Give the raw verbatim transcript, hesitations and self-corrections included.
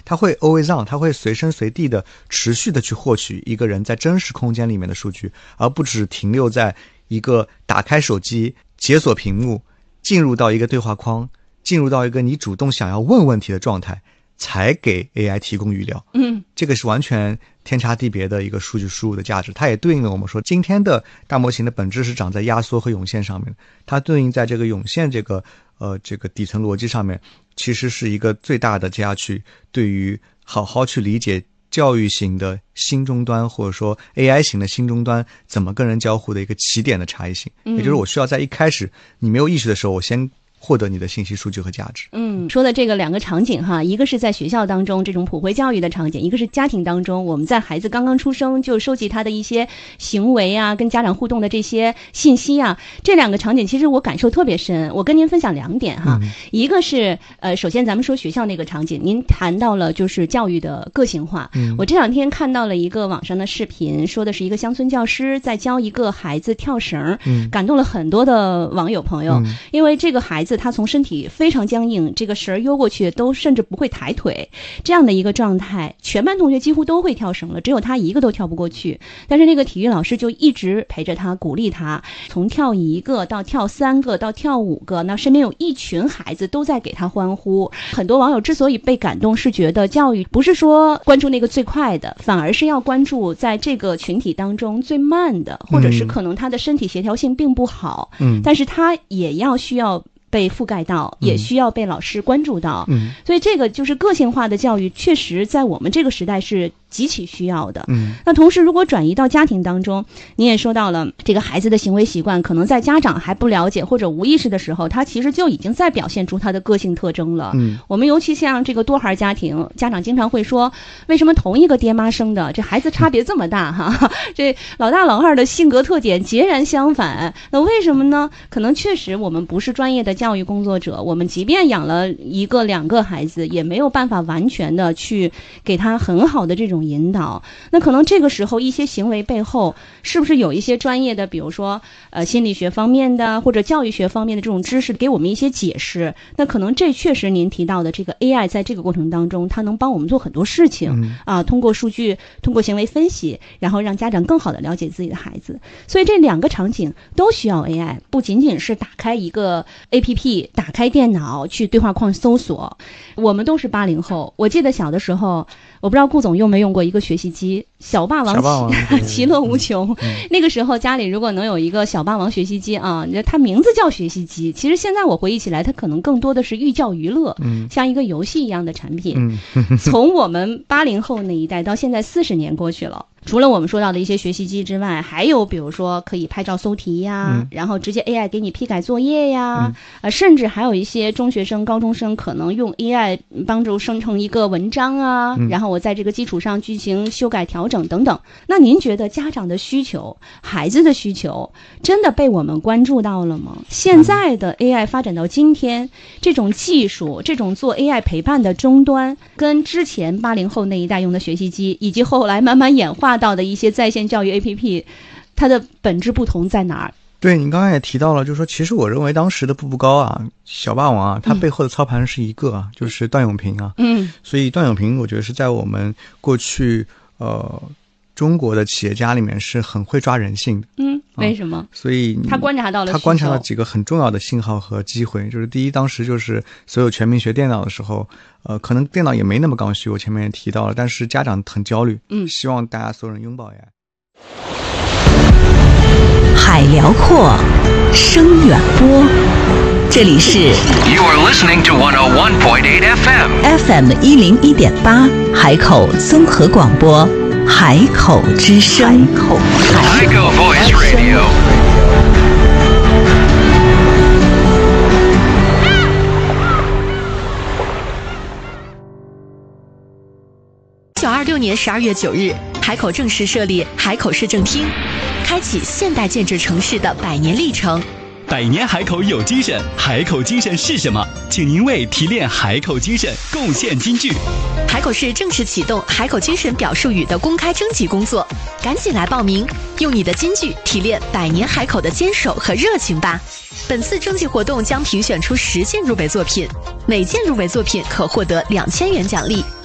它会 always on， 它会随身随地的持续的去获取一个人在真实空间里面的数据，而不只停留在一个打开手机解锁屏幕进入到一个对话框，进入到一个你主动想要问问题的状态才给 A I 提供语料。 嗯， 这个是完全天差地别的一个数据输入的价值。它也对应了我们说今天的大模型的本质是长在压缩和涌现上面，它对应在这个涌现这个呃这个底层逻辑上面，其实是一个最大的接下去对于好好去理解教育型的新终端或者说 A I 型的新终端怎么跟人交互的一个起点的差异性。也就是我需要在一开始你没有意识的时候，我先获得你的信息数据和价值。 嗯，说的这个两个场景哈，一个是在学校当中这种普惠教育的场景，一个是家庭当中我们在孩子刚刚出生就收集他的一些行为啊，跟家长互动的这些信息啊，这两个场景其实我感受特别深。我跟您分享两点哈，嗯、一个是呃，首先咱们说学校那个场景，您谈到了就是教育的个性化。嗯，我这两天看到了一个网上的视频，说的是一个乡村教师在教一个孩子跳绳，嗯，感动了很多的网友朋友，嗯、因为这个孩子他从身体非常僵硬，这个绳悠过去都甚至不会抬腿，这样的一个状态，全班同学几乎都会跳绳了，只有他一个都跳不过去。但是那个体育老师就一直陪着他，鼓励他，从跳一个到跳三个到跳五个，那身边有一群孩子都在给他欢呼。很多网友之所以被感动，是觉得教育不是说关注那个最快的，反而是要关注在这个群体当中最慢的，或者是可能他的身体协调性并不好，嗯，但是他也要需要被覆盖到，也需要被老师关注到。嗯，所以这个就是个性化的教育，确实在我们这个时代是极其需要的。嗯，那同时如果转移到家庭当中，你也说到了这个孩子的行为习惯，可能在家长还不了解或者无意识的时候，他其实就已经在表现出他的个性特征了。嗯，我们尤其像这个多孩家庭，家长经常会说，为什么同一个爹妈生的，这孩子差别这么大哈？这老大老二的性格特点截然相反，那为什么呢？可能确实我们不是专业的教育工作者，我们即便养了一个两个孩子，也没有办法完全的去给他很好的这种引导。那可能这个时候一些行为背后是不是有一些专业的，比如说呃心理学方面的或者教育学方面的这种知识给我们一些解释。那可能这确实您提到的这个 A I 在这个过程当中它能帮我们做很多事情、嗯、啊，通过数据通过行为分析，然后让家长更好的了解自己的孩子。所以这两个场景都需要 A I， 不仅仅是打开一个 A P P 打开电脑去对话框搜索。我们都是八零后，我记得小的时候，我不知道顾总用没用过一个学习机，小霸王其乐无穷、嗯、那个时候家里如果能有一个小霸王学习机啊，它名字叫学习机，其实现在我回忆起来它可能更多的是寓教于乐、嗯、像一个游戏一样的产品、嗯、从我们八零后那一代到现在四十年过去了，除了我们说到的一些学习机之外，还有比如说可以拍照搜题呀、嗯、然后直接 A I 给你批改作业呀、嗯呃、甚至还有一些中学生高中生可能用 A I 帮助生成一个文章啊、嗯、然后我在这个基础上进行修改调整等等。那您觉得家长的需求孩子的需求真的被我们关注到了吗？现在的 A I 发展到今天，这种技术这种做 A I 陪伴的终端跟之前八零后那一代用的学习机以及后来慢慢演化到的一些在线教育 A P P， 它的本质不同在哪儿？ 对，你刚才也提到了，就是说其实我认为当时的步步高啊小霸王啊，它背后的操盘是一个啊、嗯、就是段永平啊。嗯，所以段永平我觉得是在我们过去呃中国的企业家里面是很会抓人性的。嗯， 为什么？ 啊、所以他观察到了， 他观察到几个很重要的信号和机会。就是第一，当时就是所有全民学电脑的时候，呃，可能电脑也没那么刚需，我前面也提到了，但是家长很焦虑，嗯，希望大家所有人拥抱 A I。 海辽阔，声远播，这里是 You are listening to one oh one point eight F M，F M 一零一点八，海口综合广播，海口之声，海口海口 Voice Radio。 一九二六年十二月九日，海口正式设立海口市政厅，开启现代建制城市的百年历程。 百年海口有精神，海口精神是什么？请您为提炼海口精神贡献金句。 海口市正式启动海口精神表述语的公开征集工作，赶紧来报名，用你的金句提炼百年海口的坚守和热情吧。本次征集活动将评选出十件入围作品，每件入围作品可获得两千元奖励。